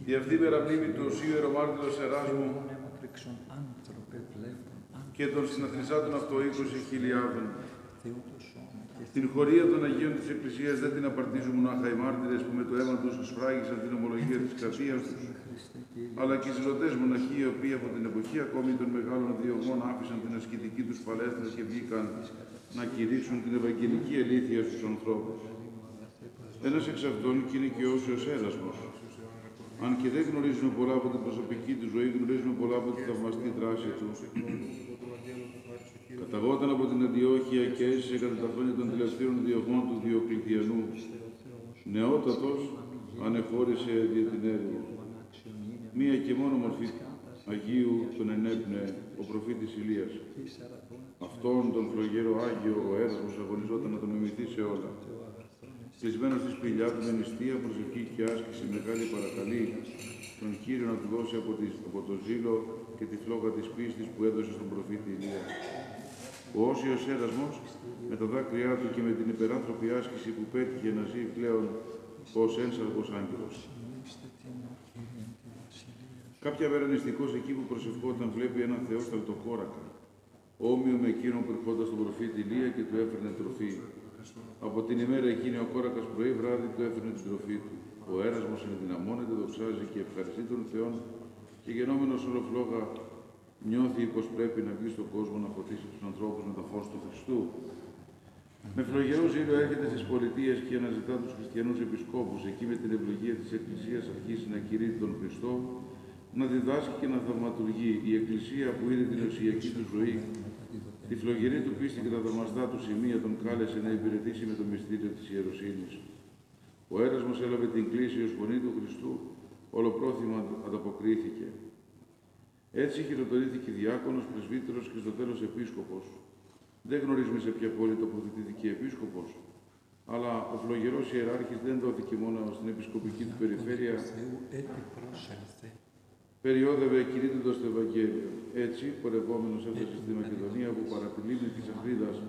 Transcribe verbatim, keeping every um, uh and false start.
Δι' αυτή περαμνήμη του Οσίου Ιερομάρτυρος Εράσμου και των συναθρησάτων αυτό είκοσι χιλιάδων. Την χωρία των Αγίων της Εκκλησίας δεν την απαρτίζουν μονάχα οι μάρτυρες που με το αίμα τους σφράγισαν την ομολογία της καρδίας τους, αλλά και οι ζηλωτές μοναχοί, οι οποίοι από την εποχή ακόμη των μεγάλων διωγμών άφησαν την ασκητική τους παλέστρα και βγήκαν να κηρύξουν την ευαγγελική αλήθεια στους ανθρώπους. Ένας εξ αυτών και είναι και ο Όσιος Έρασμος. Αν και δεν γνωρίζουμε πολλά από την προσωπική του ζωή, γνωρίζουμε πολλά από τη θαυμαστή δράση του. Καταγόταν από την Αντιόχεια και έζησε κατά τα χρόνια των τελευταίων διωγμών του Διοκλητιανού. Νεότατος ανεχώρησε δια την έργο. Μία και μόνο μορφή Αγίου τον ενέπνεε ο προφήτης Ηλίας. Αυτόν τον φλογερό Άγιο ο Έρασμος αγωνιζόταν να τον μιμηθεί σε όλα. Κλεισμένος στη σπηλιά του με νηστεία, προσευχή και άσκηση, μεγάλη παρακαλεί τον Κύριο να του δώσει από, τη, από το ζήλο και τη φλόγα της πίστης που έδωσε στον προφήτη Ηλία. Ο Όσιος Έρασμος, με τα δάκρυά του και με την υπεράνθρωπη άσκηση που πέτυχε να ζει πλέον ως ένσαρκος άγγελος. Κάποια μέρα νηστικός εκεί που προσευχόταν βλέπει έναν θεόσταλτο κόρακα, όμοιο με εκείνον που ερχόταν στον προφήτη Ηλία και του έφερνε τροφή. Από την ημέρα εκείνη ο κόρακας πρωί βράδυ του έφερνε την τροφή του. Ο Έρασμος ενδυναμώνεται, δοξάζει και ευχαριστεί τον Θεόν και γενόμενος όλο φλόγα νιώθει πως πρέπει να βγει στον κόσμο να φωτίσει τους ανθρώπους με το φως του Χριστού. Με φλογερό ζήλο έρχεται στις πολιτείες και αναζητά τους χριστιανούς επισκόπους. Εκεί με την ευλογία της Εκκλησίας αρχίσει να κηρύττει τον Χριστό, να διδάσκει και να θαυματουργεί. Η Εκκλησία που είναι την ουσιακή του ζωή, τη φλογερή του πίστη και τα θαυμαστά του σημεία τον κάλεσε να υπηρετήσει με το μυστήριο της ιεροσύνης. Ο Έρασμος έλαβε την κλήση ως φωνή του Χριστού, ολοπρόθυμα ανταποκρίθηκε. Έτσι χειροτονήθηκε διάκονος, πρεσβύτερος και στο τέλος επίσκοπος. Δεν γνωρίζουμε σε ποια πόλη τοποθετήθηκε επίσκοπος, αλλά ο φλογερός ιεράρχης δεν δόθηκε μόνο στην επισκοπική του περιφέρεια, περιόδευε κηρύττοντας το Ευαγγέλιο. Έτσι, πορευόμενος έφτασε στη Μακεδονία, που παρά τη λίμνη της Αχρίδας